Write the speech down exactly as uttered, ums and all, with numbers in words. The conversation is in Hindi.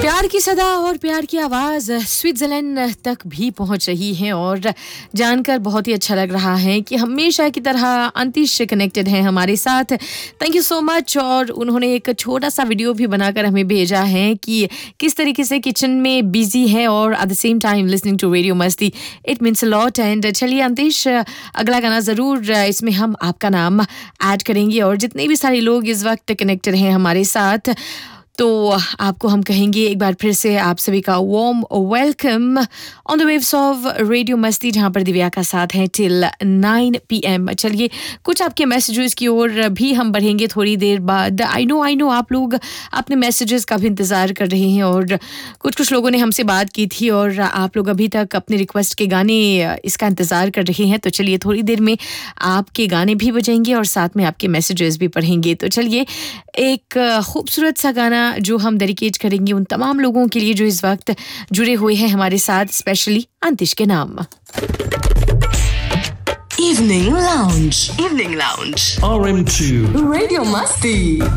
प्यार की सदा और प्यार की आवाज़ स्विट्ज़रलैंड तक भी पहुंच रही है और जानकर बहुत ही अच्छा लग रहा है कि हमेशा की तरह अंतिश कनेक्टेड हैं हमारे साथ। Thank you so much. और उन्होंने एक छोटा सा वीडियो भी बनाकर हमें भेजा है कि किस तरीके से किचन में बिजी है और at the same time listening to radio मस्ती। It means a lot. And चलिए अंतिश, अगला गाना ज़रूर इसमें हम आपका नाम ऐड करेंगे और जितने भी सारे लोग इस वक्त कनेक्टेड हैं हमारे साथ, तो आपको हम कहेंगे एक बार फिर से आप सभी का warm welcome on the waves of radio मस्ती, जहां पर दिव्या का साथ है टिल नाइन पी एम। चलिए कुछ आपके मैसेजेस की ओर भी हम बढ़ेंगे थोड़ी देर बाद। आई नो आई नो आप लोग अपने मैसेजेस का भी इंतज़ार कर रहे हैं और कुछ कुछ लोगों ने हमसे बात की थी और आप लोग अभी तक अपने रिक्वेस्ट के गाने इसका इंतज़ार कर रहे हैं। तो चलिए थोड़ी देर में आपके गाने भी बजेंगे और साथ में आपके मैसेजेस भी पढ़ेंगे। तो चलिए एक खूबसूरत सा गाना जो हम डेडिकेट करेंगे उन तमाम लोगों के लिए जो इस वक्त जुड़े हुए हैं हमारे साथ, स्पेशली अंतिश के नाम। Evening Lounge. Evening Lounge. R M two. Radio Masti.